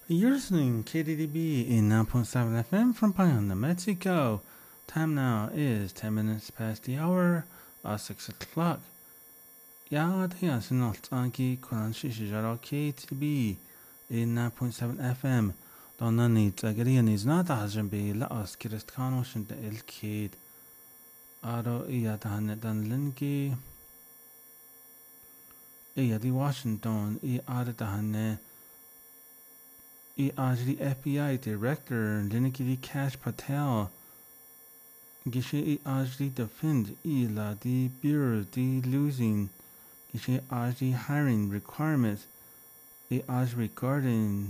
You're listening KDDB in 9.7 FM from Payanda, Mexico. Time now is 10 minutes past the hour of 6 o'clock. Yadaya Sinalt Anki Kulanshi Shijaro KTB in 9.7 FM. Donani Tagarian is not a husband be la us Kiristkan Washington El Kid. Aro Iyatahanet Dan Linki Iyadi Washington Iyadahane. The FBI Director Liniki Kash Patel Gishe Ajdi defend Ila the Bureau the losing Gishe Ajdi hiring requirements Aj regarding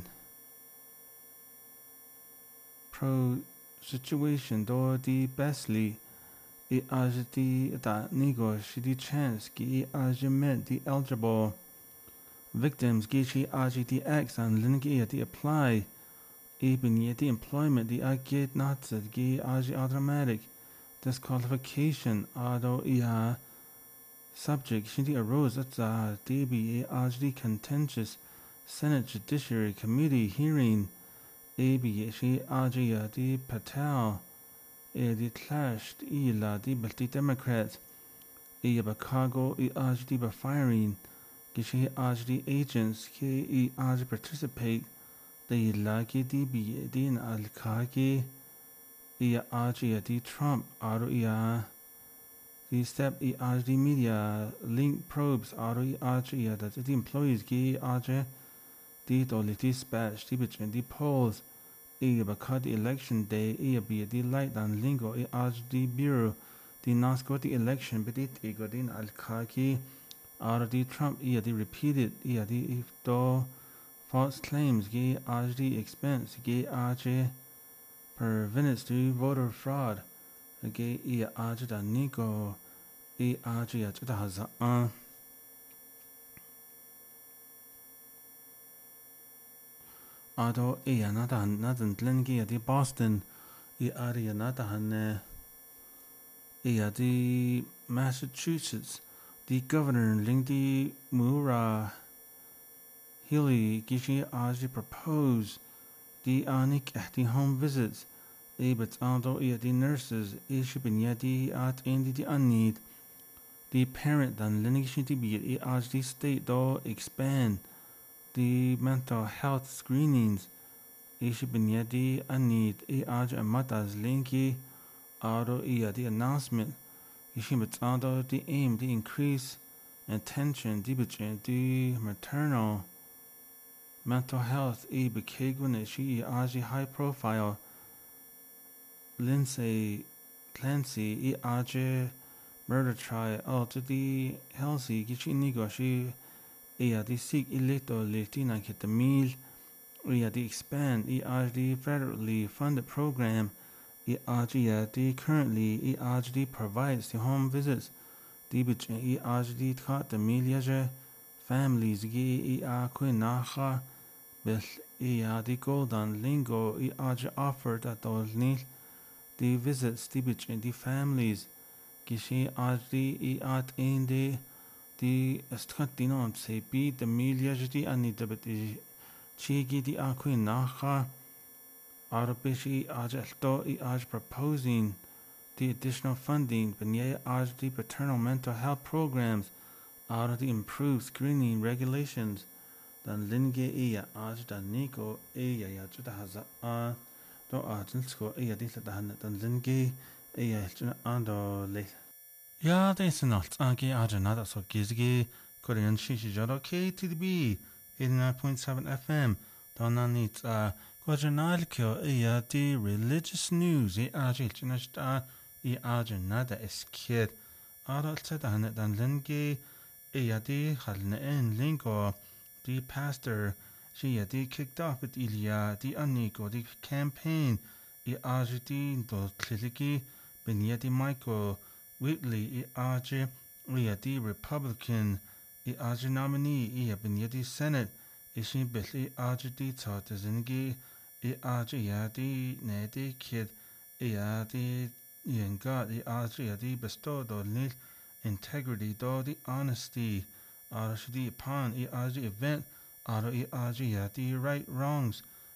pro situation do the bestly Ajdi da nego shidi chance Gi Aj met the eligible victims Gishi Aji the X and Linki the apply even yet the employment the Agit Natsad Gi Aji automatic disqualification although Iha subject Shinti arose at the DBA Aji contentious Senate Judiciary Committee hearing ABA Shi Aji the Patel the clashed Ila the Balti Democrats Bakago Aji the firing Gishi Ajdi agents ki Aj participate the lagi di bi din al kagi Aj di Trump aru the step Ajdi media link probes aru Aj that the employees ki Aj di doli dispatch di between the polls bakad election day be the light and lingo Ajdi bureau the nasco the election but it din al kagi the Trump the repeated the do false claims ge the expense ge per minutes to voter fraud ge da nico da haza ado nada nadan tlengi the Boston nada han the Massachusetts the governor Lindy Mura Healy Gishi Aji proposed the Anik at the home visits but although the nurses Ishibin Yadi at Indi the Anid the parent than Linishi be as the state do expand the mental health screenings Ishibin Yadi Anid Aj Amatas Linki Aro the announcement Ishimbatando the aim to increase attention the maternal mental health Bekegwin Aji high profile Lindsay Clancy Aji murder trial to the healthy Gichi Nigo the seek ilito Litina Kitamil the expand the federally funded program the currently the provides the home visits the taught the milliage families nacha bel the golden lingo offered that those the visits the families gishi the in the estratino se be the milliage the anita but the chigi the nacha Arabishi Aj proposing the additional funding Banya Aj the paternal mental health programs out of the improved screening regulations dan Linge Aj dan Nico Haza do Artinsko di dan Linge ando le Ja det är något Agi Aj nada så gizgi Korean Shishi Jaro KTB 89.7 FM Donanit Guajanalkyo the religious news ajilchinashta ajanada eskid Araltadan dan Linge the halne lingo the pastor the kicked off at Ilya the Aniko the campaign ajiti do kliliki Benyati Michael Whitley the Republican nominee Benyati Senate Ishin Billy ajiti taught zingi the nedi kid the yanga the bestowed on integrity do the honesty arashdi upon the event the right wrongs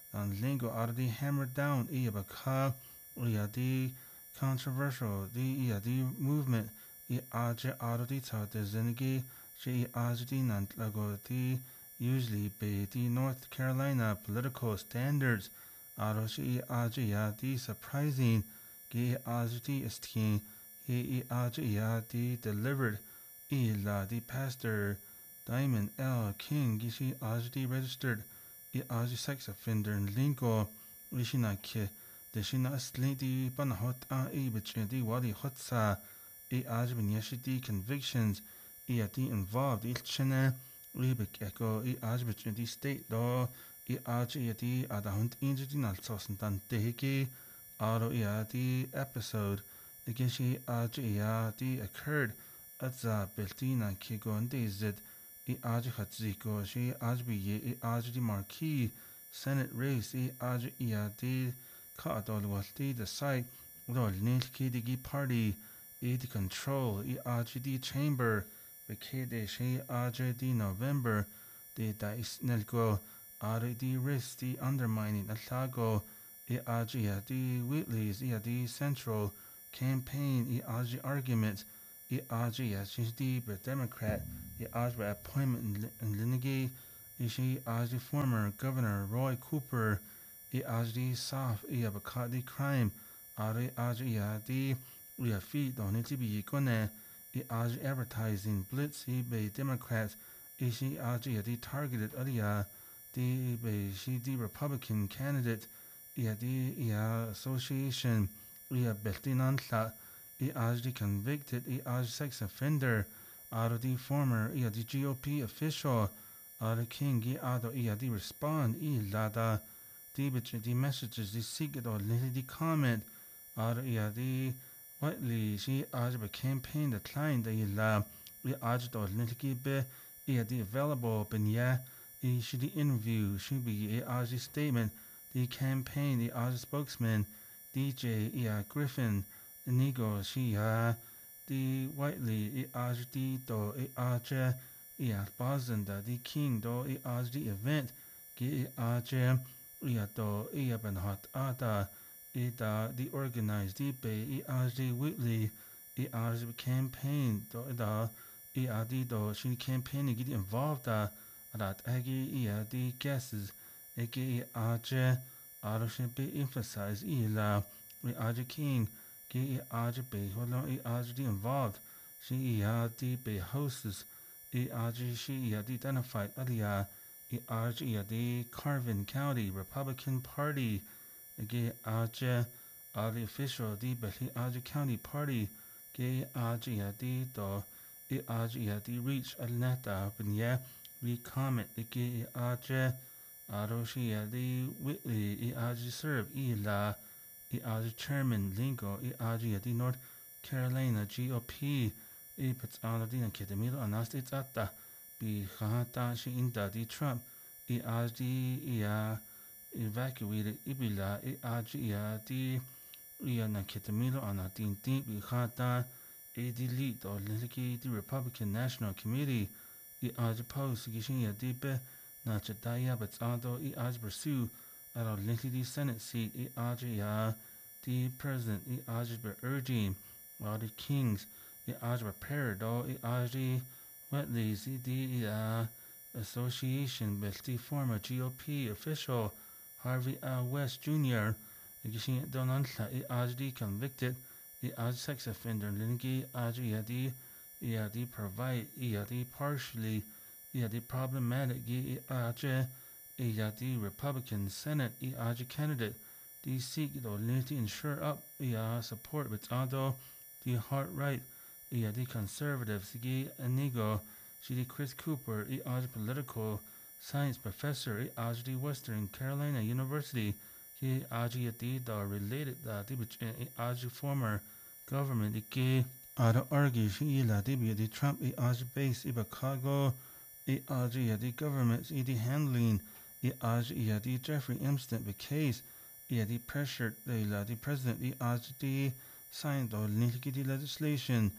and lingo already hammered down baka the controversial the movement already taught the zenigi already nantlago the usually be the North Carolina political standards the surprising the esteem the delivered the pastor Diamond L. King gishi registered sex offender in lingo ishina ke de shina asli panahot the wadi hotsa binyashiti convictions involved ilchana ribik echo the state do the adahunt injidi nalsosan dan dehiki aro the episode gishi the occurred at the beltina kigon dezid Hatziko, she Ajbi the Marquis Senate race the Kaadol was the site Lord Nilki the party the control the chamber Bekede she the November the Dice Nelko the risk the undermining Atlago the Whitley's the central campaign argument she's the Democrat the appointment in Linigi she the former governor Roy Cooper the soft the crime the feed on it be gonna advertising blitz by Democrats she the targeted the Republican candidate the association Beltinantla the convicted sex offender the former the GOP official the king the respond lada the messages the secret or the comment the Whitley she the campaign the client the la the be the available benya she the interview should be the statement the campaign the spokesman DJ Griffin Nigo she the Whiteley the do bazenda the king do the event do benhot the organized the Whitley the campaign do she campaign get involved that the guesses should be emphasized the king the involved she the hosts she identified the Carvin County Republican Party the official the County Party the reach Alneta the comment the the Whitley serve the chairman Lingo the North Carolina GOP puts on the Kedemiro and States at the Bihata she in the Trump the evacuated Ibila the na Kedemiro and a Tinti Bihata the lead or the Republican National Committee the post Gishin Dipe Nachataya but although pursue at our the Senate seat the president urging while the kings the prepared all the Whitley's the association with the former GOP official Harvey West Jr. Donald the convicted the sex offender Lingi the provide the partially the problematic the Republican Senate candidate the seek to ensure up support with although the heart right the conservatives Anigo the Chris Cooper the political science professor the Western Carolina University the related the former government the argue the Trump base Chicago the government's handling the Jeffrey Epstein the case the pressure the president the signed the legislation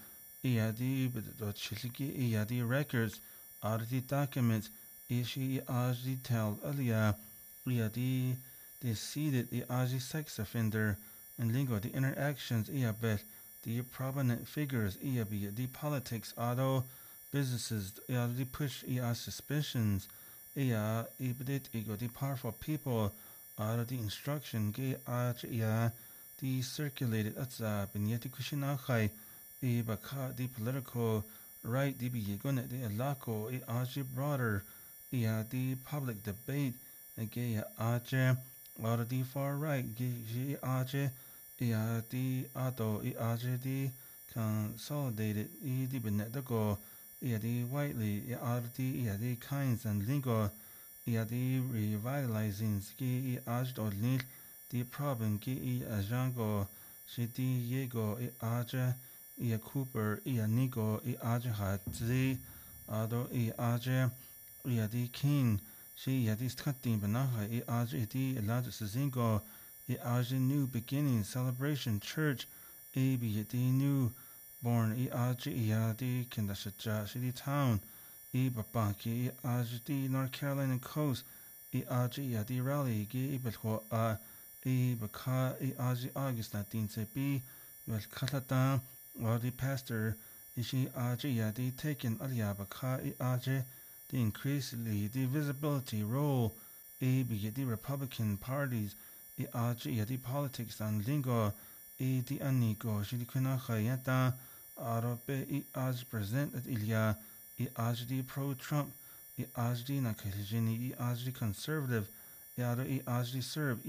the records the documents she detailed the the seated the Aji sex offender and lingo the interactions bet the prominent figures be the politics auto businesses the push suspicions ibit ego the powerful people auto the instruction the circulated atza binyeti kushinachai baka the political right the bigone the alako broader the public debate ge or the far right ge the auto the consolidated the benetico the widely the kinds and lingo the revitalizing ski or nil the problem ge ajango shiti yego Cooper Nico hat ado the king she the cutting banaha the largest zingo new beginning celebration church the new born the kindashaja city town babanki the North Carolina coast the rally betho baka August 19 well katata or the pastor ishi the taken baka the increasingly the visibility role the Republican parties the politics and lingo the aniko shi kuna khayata arabe present at ilya the pro Trump the nakajini the conservative the serve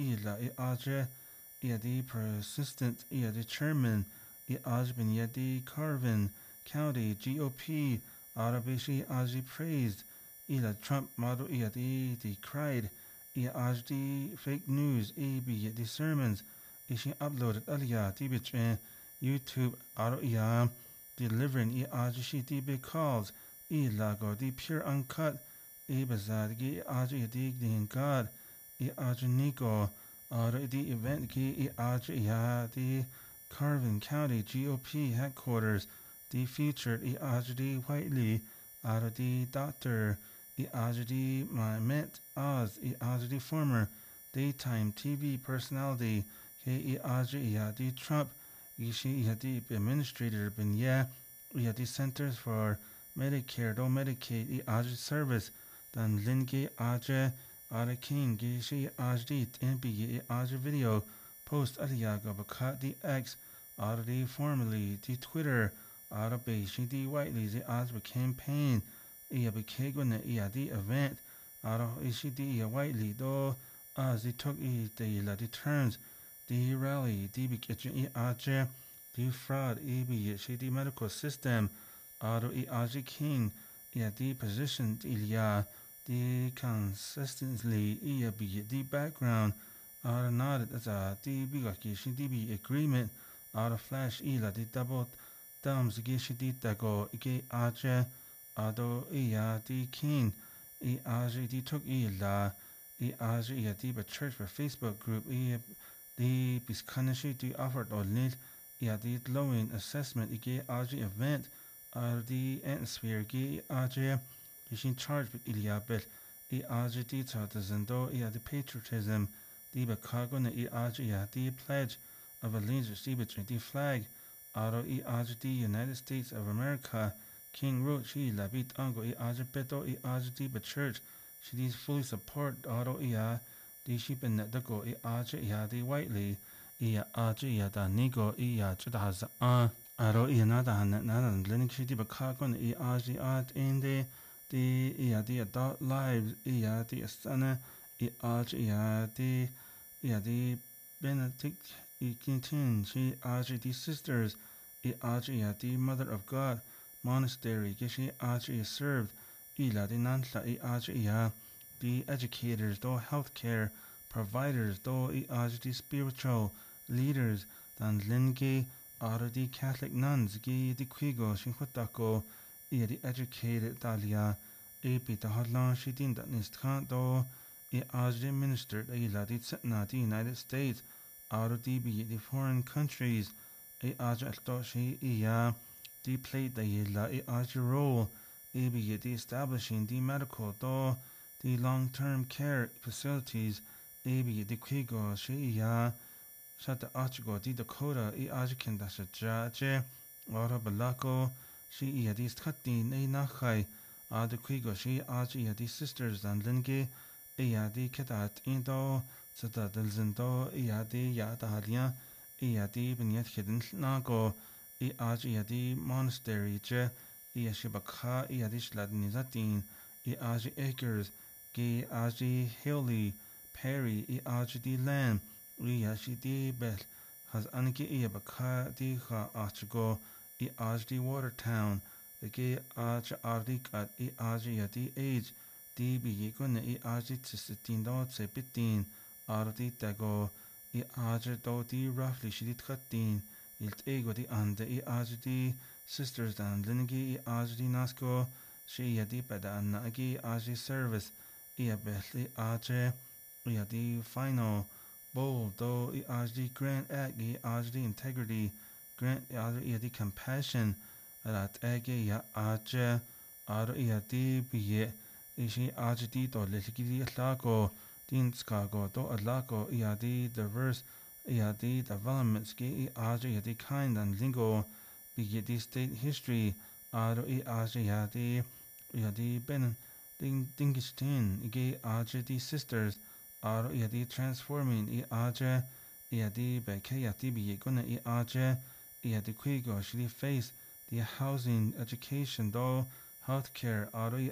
the persistent the chairman the Carvin County GOP Arabishi praised Trump model the cried the fake news the sermons ishi uploaded aliya the YouTube delivering the big calls lago the pure uncut bazad the God Nico the event the Carvin County GOP headquarters the featured the Whiteley the Dr. the Mehmet Oz the former daytime TV personality the Trump the administrator the Centers for Medicare do Medicaid service dan Linge King Gishi the video post aliyaga bakat the X the formerly the Twitter the Whiteley the campaign the event the Whiteley do the took the turns the rally the the fraud the medical system King the position the consistently the background not as a the agreement flash the double thumbs the dago the king the took the church for Facebook group the biskanashi the offered on it the glowing assessment event the atmosphere is in charge with Iliabet the the patriotism the bakago the pledge of allegiance the flag the United States of America King wrote she labit ango peto the church she is fully support the sheep and the go the Whiteley da nigo chudahaz nada lenik she the bakago in the adult lives the sana the Benedict Quintin she the sisters the Mother of God monastery she served the nantla the educators the healthcare providers the spiritual leaders dan linge the Catholic nuns the quigo shinhotako the educated Dalia the hotlan she didn't do the minister the United States the foreign countries the played the role the establishing the medical the long-term care facilities Ebi di Quigo, she ya, shut the Archigo di Dakota, Ajikin dasha jaje, Ora Balako, she ya di Skatin, Nachai, the Quigo, she Aji ya di sisters and Linge, ya di Ketat Indo, Sata del Zindo, ya di Yadalia, ya di Benyet Hidden Nago, Aji ya di Monastery, Je, Shibaka, ya di Shladnizatin, Aji Acres, Ge Aji Hilly, Perry, Aji di Lamb, Yashi di Beth, has Aniki Baka di Ha Archigo, Aj di Watertown, Ge Aj Ardik at Aji ya di Age, di Bigun, Aji Tissitin dot Sepitin, Ardi Dago, Aj do di roughly Shidit Katin, Ilt Ego di Ande, Aj di Sisters and Linigi, Aj di Nasco, She ya di Beda Nagi, Aji Service, Bethley Aj, ya di Final. Bold, though the grant agi the integrity, grant the compassion, that agi ya aje, the biye, ishi di to litiki lago, din skago, do alago, the diverse, the developments, ki the kind and lingo, biye the state history, the ben, dingistin, the sisters, the transforming the beke the gonna the quigo she face the housing education do healthcare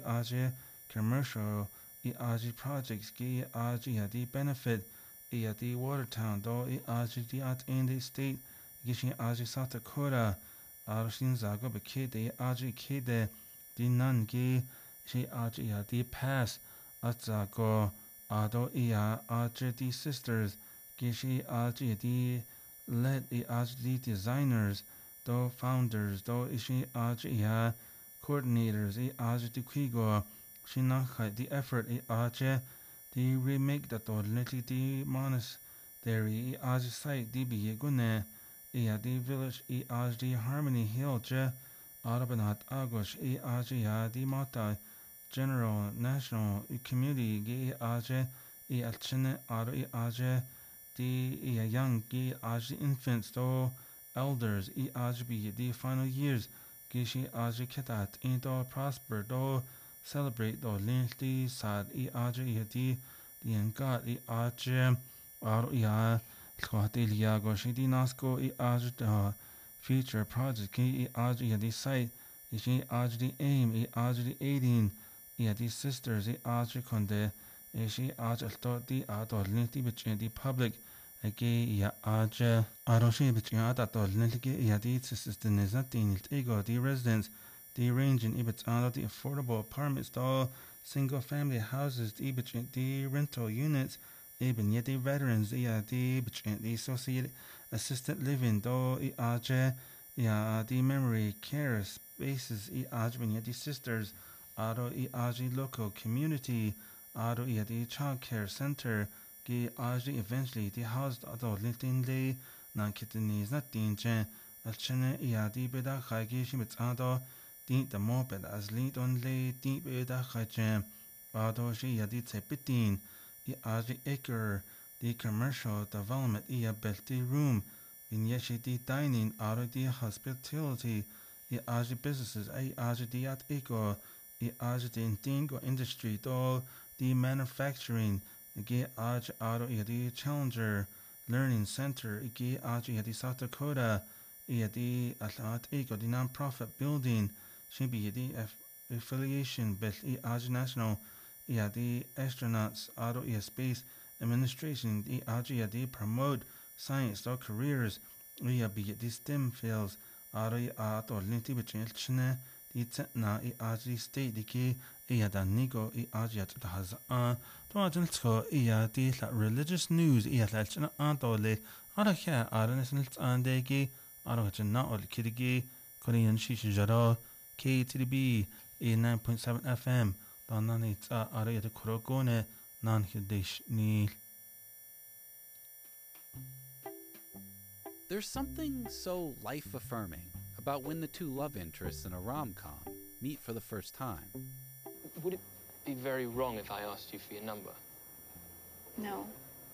commercial projects the benefit the Watertown do the at in the state gishin South Dakota shin zago beke the kide the nan she the pass at zago Ado the sisters, Gishi the led the designers, do founders, do ishi coordinators, the Quigo, Shinaka the effort, the remake the little the monastery, site, the Biegune, the village, the Harmony Hill, Arabanat Agosh, the Mata. General, national, community, ge aje, alchene, aje, the young, ge aje infants, do elders, be the final years, gishi aje ketat, into prosper, do celebrate, do linty, sad, aje, the God, aje, ya, Squatilia, goshidi nasco, aje, future project, ge aje, the site, ishi aje, the aim, aje, the 18, the sisters, Audrey Conde, she Alto, the Adolnity between the public, a gay ya Aja, Adoshi between Adolnity, the sisters, the Nizatin, ego, the residents, the range in Ibetano, the affordable apartments, the single family houses, the between the rental units, even yet the veterans, the between the associated assisted living, though Aja, the memory care spaces, Ajman, the sisters. Aro aji local community, aro the child care center, gi aji eventually the house ado litin le nan kitini's not dinchen, alchene di beda khagi shimit ado, din the mo bed as lead on le din beda khajem, ado shi yadi tepitin, aji acre, the commercial development belti room, in yeshi di dining, aro the hospitality, aji businesses, aji di at eco, the Tingo industry, do the manufacturing, the Auto the Challenger Learning Center, the the South Dakota, the Atlat Ego, the non-profit building, should be the affiliation, but the National, the astronauts, Auto Space Administration, the promote science or careers, be the STEM fields, Auto Linty between na state diki dan nigo has to religious news le andegi kidigi Korean shishi jaro KTB 9.7 FM danani kurogone nan hidish ni. There's something so life-affirming about when the two love interests in a rom-com meet for the first time. Would it be very wrong if I asked you for your number? No,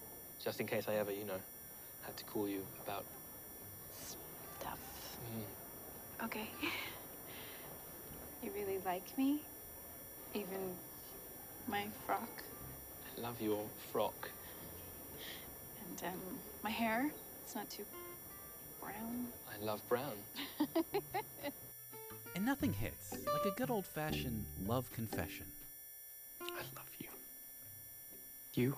Just in case I ever, had to call you about... Stuff. Mm. Okay. You really like me? Even my frock? I love your frock. And, my hair? It's not too brown. I love brown. And nothing hits like a good old-fashioned love confession. I love you. You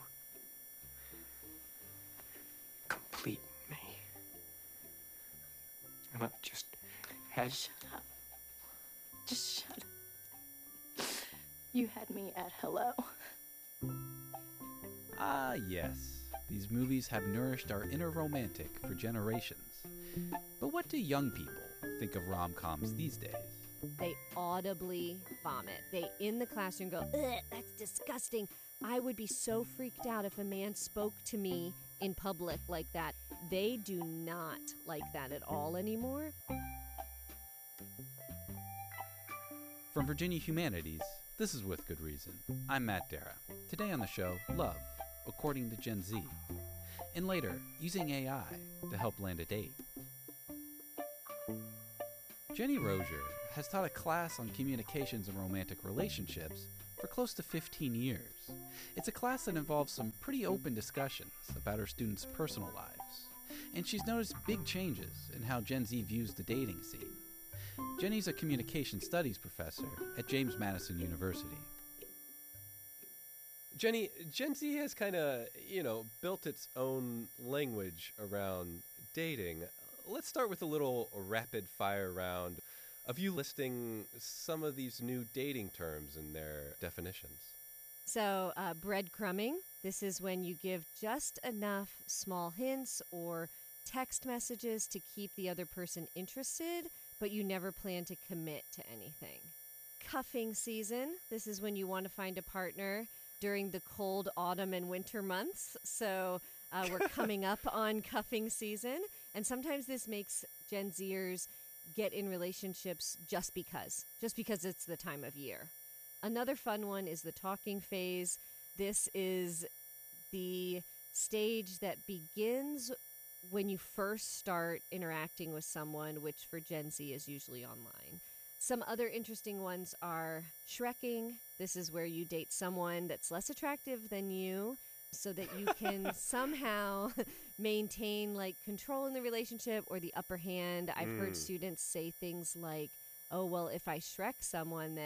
complete me. And I just had... Shut up. Just shut up. You had me at hello. Ah, yes. These movies have nourished our inner romantic for generations. But what do young people think of rom-coms these days? They audibly vomit. They, in the classroom, go, ugh, that's disgusting. I would be so freaked out if a man spoke to me in public like that. They do not like that at all anymore. From Virginia Humanities, this is With Good Reason. I'm Matt Dara. Today on the show, love, according to Gen Z. And later, using AI to help land a date. Jenny Rozier has taught a class on communications and romantic relationships for close to 15 years. It's a class that involves some pretty open discussions about her students' personal lives. And she's noticed big changes in how Gen Z views the dating scene. Jenny's a communication studies professor at James Madison University. Jenny, Gen Z has kind of, built its own language around dating. Let's start with a little rapid fire round of you listing some of these new dating terms and their definitions. So, breadcrumbing. This is when you give just enough small hints or text messages to keep the other person interested, but you never plan to commit to anything. Cuffing season. This is when you want to find a partner during the cold autumn and winter months. So we're coming up on cuffing season. And sometimes this makes Gen Zers get in relationships just because it's the time of year. Another fun one is the talking phase. This is the stage that begins when you first start interacting with someone, which for Gen Z is usually online. Some other interesting ones are Shrekking. This is where you date someone that's less attractive than you so that you can somehow maintain control in the relationship or the upper hand. I've heard students say things like, oh, well, if I Shrek someone,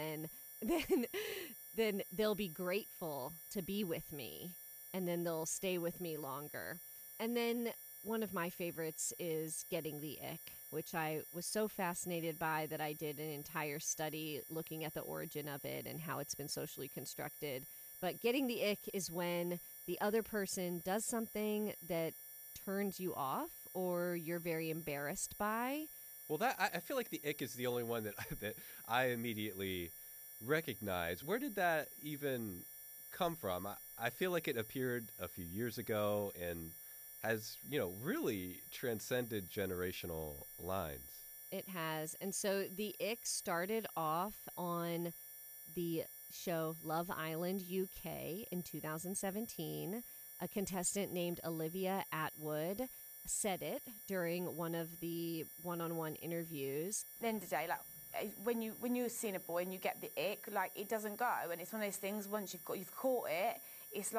then they'll be grateful to be with me and then they'll stay with me longer. And then one of my favorites is getting the ick, which I was so fascinated by that I did an entire study looking at the origin of it and how it's been socially constructed. But getting the ick is when the other person does something that turns you off or you're very embarrassed by. Well, I feel like the ick is the only one that I immediately recognize. Where did that even come from? I feel like it appeared a few years ago and has, really transcended generational lines. It has. And so the ick started off on the show Love Island UK in 2017. A contestant named Olivia Atwood said it during one of the one-on-one interviews. At the end of the day, when you're seeing a boy and you get the ick, it doesn't go, and it's one of those things. Once you've caught it, it's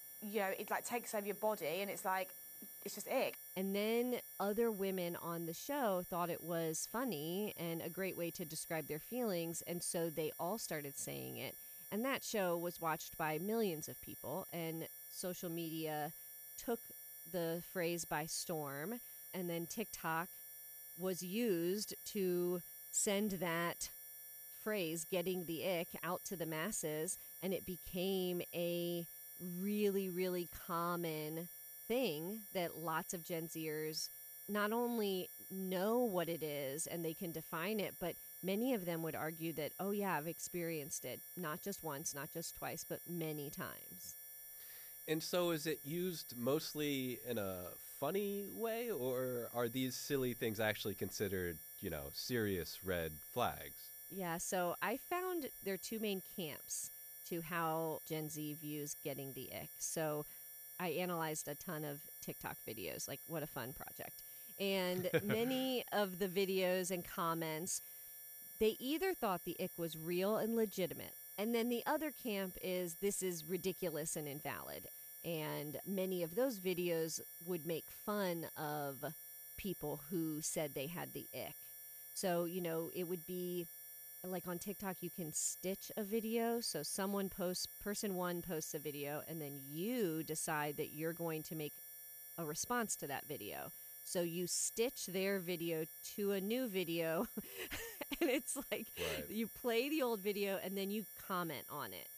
it takes over your body, and it's just ick. And then other women on the show thought it was funny and a great way to describe their feelings, and so they all started saying it. And that show was watched by millions of people, and social media took the phrase by storm, and then TikTok was used to send that phrase, getting the ick, out to the masses, and it became a really, really common thing that lots of Gen Zers not only know what it is and they can define it, but many of them would argue that, oh yeah, I've experienced it, not just once, not just twice, but many times. And so is it used mostly in a funny way, or are these silly things actually considered, serious red flags? Yeah, so I found there are two main camps to how Gen Z views getting the ick. So I analyzed a ton of TikTok videos. Like, what a fun project. And many of the videos and comments, they either thought the ick was real and legitimate, and then the other camp is this is ridiculous and invalid. And many of those videos would make fun of people who said they had the ick. So, you know, it would be like on TikTok, you can stitch a video. So person one posts a video, and then you decide that you're going to make a response to that video. So you stitch their video to a new video, and it's like you play the old video and then you comment on it.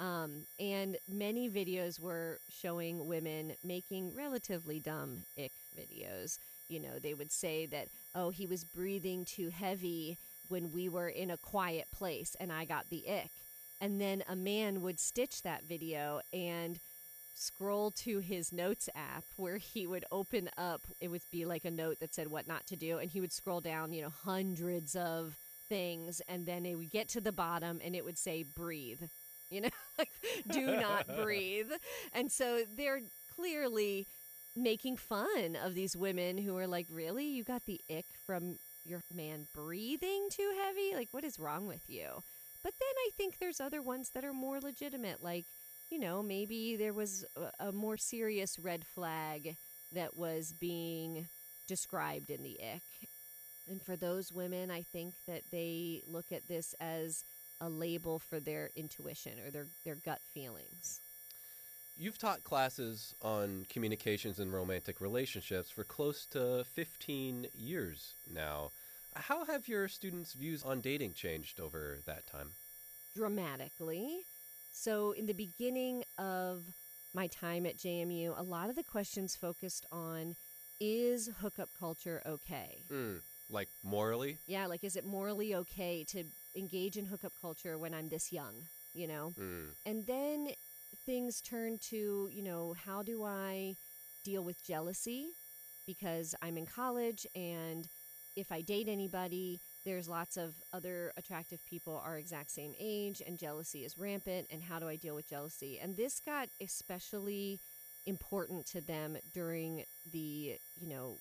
And many videos were showing women making relatively dumb ick videos. You know, they would say that, oh, he was breathing too heavy when we were in a quiet place and I got the ick. And then a man would stitch that video and scroll to his notes app where he would open up, it would be like a note that said what not to do, and he would scroll down, you know, hundreds of things, and then it would get to the bottom and it would say breathe, you know, like do not breathe. And so they're clearly making fun of these women who are like, really, you got the ick from your man breathing too heavy? Like, what is wrong with you? But then I think there's other ones that are more legitimate, like, you know, maybe there was a more serious red flag that was being described in the ick. And for those women, I think that they look at this as a label for their intuition or their gut feelings. You've taught classes on communications and romantic relationships for close to 15 years now. How have your students' views on dating changed over that time? Dramatically. So in the beginning of my time at JMU, a lot of the questions focused on, is hookup culture okay? Like morally? Yeah, like, is it morally okay to engage in hookup culture when I'm this young, you know? And then things turn to, you know, how do I deal with jealousy? Because I'm in college, and if I date anybody, there's lots of other attractive people our exact same age, and jealousy is rampant, and how do I deal with jealousy? And this got especially important to them during the, you know,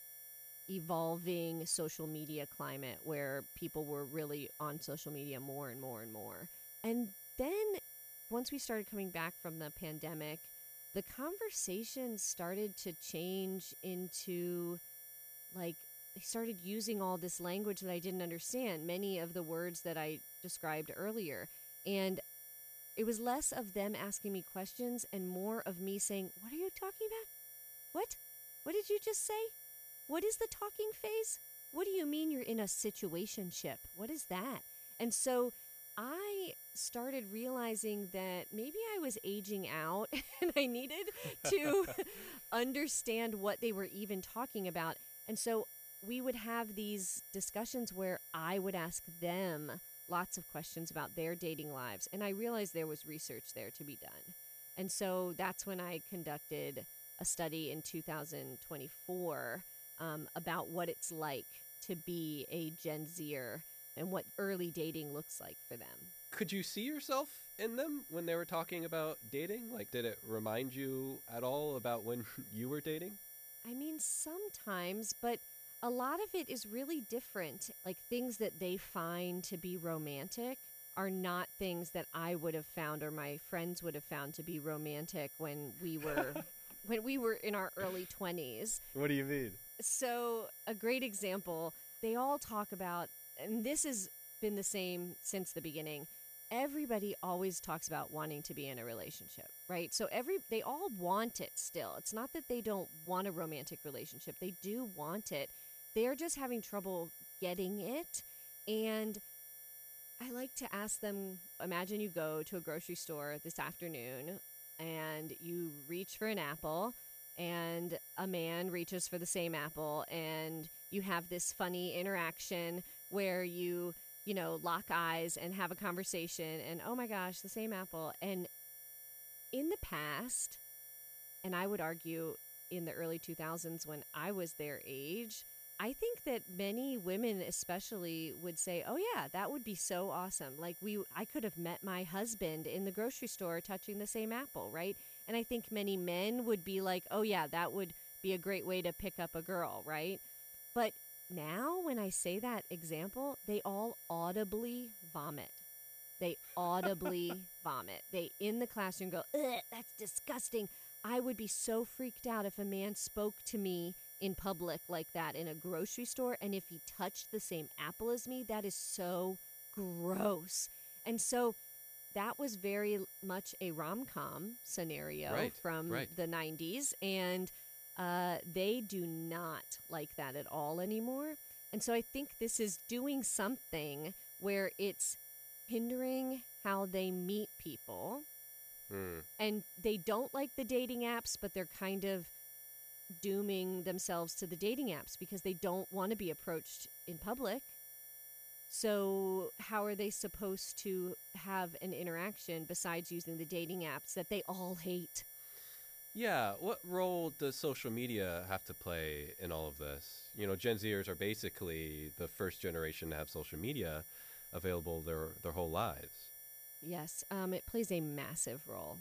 evolving social media climate where people were really on social media more and more and more. And then once we started coming back from the pandemic, the conversation started to change into, like, they started using all this language that I didn't understand, many of the words that I described earlier. And it was less of them asking me questions and more of me saying, what are you talking about? What? What did you just say? What is the talking phase? What do you mean you're in a situationship? What is that? And so I started realizing that maybe I was aging out and I needed to understand what they were even talking about. And so we would have these discussions where I would ask them lots of questions about their dating lives. And I realized there was research there to be done. And so that's when I conducted a study in 2024 about what it's like to be a Gen Zer and what early dating looks like for them. Could you see yourself in them when they were talking about dating? Like, did it remind you at all about when you were dating? I mean, sometimes, but a lot of it is really different. Like, things that they find to be romantic are not things that I would have found or my friends would have found to be romantic when we were when we were in our early 20s. What do you mean? So a great example, they all talk about, and this has been the same since the beginning, everybody always talks about wanting to be in a relationship, right? So they all want it still. It's not that they don't want a romantic relationship. They do want it. They're just having trouble getting it. And I like to ask them, imagine you go to a grocery store this afternoon and you reach for an apple and a man reaches for the same apple and you have this funny interaction where you lock eyes and have a conversation and, oh my gosh, the same apple. And in the past, and I would argue in the early 2000s when I was their age, I think that many women especially would say, oh yeah, that would be so awesome. Like I could have met my husband in the grocery store touching the same apple, right? And I think many men would be like, oh, yeah, that would be a great way to pick up a girl, right? But now when I say that example, they all audibly vomit. They audibly vomit. They, in the classroom, go, ugh, that's disgusting. I would be so freaked out if a man spoke to me in public like that in a grocery store, and if he touched the same apple as me, that is so gross. And so that was very much a rom-com scenario from the 90s, and they do not like that at all anymore. And so I think this is doing something where it's hindering how they meet people. And they don't like the dating apps, but they're kind of dooming themselves to the dating apps because they don't want to be approached in public. So how are they supposed to have an interaction besides using the dating apps that they all hate? Yeah, what role does social media have to play in all of this? You know, Gen Zers are basically the first generation to have social media available their whole lives. Yes, it plays a massive role.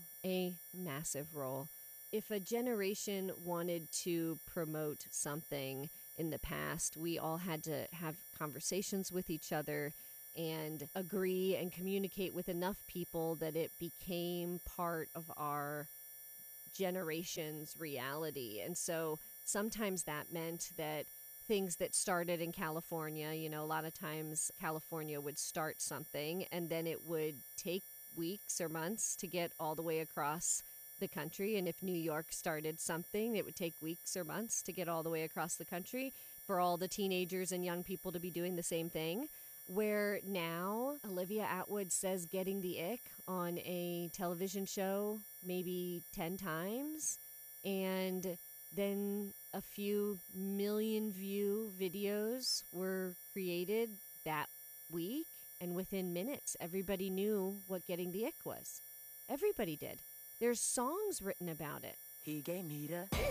If a generation wanted to promote something in the past, we all had to have conversations with each other and agree and communicate with enough people that it became part of our generation's reality. And so sometimes that meant that things that started in California, you know, a lot of times California would start something and then it would take weeks or months to get all the way across the country. And if New York started something, it would take weeks or months to get all the way across the country for all the teenagers and young people to be doing the same thing. Where now Olivia Atwood says getting the ick on a television show maybe 10 times, and then a few million view videos were created that week, and within minutes everybody knew what getting the ick was. Everybody did. There's songs written about it. He gave me the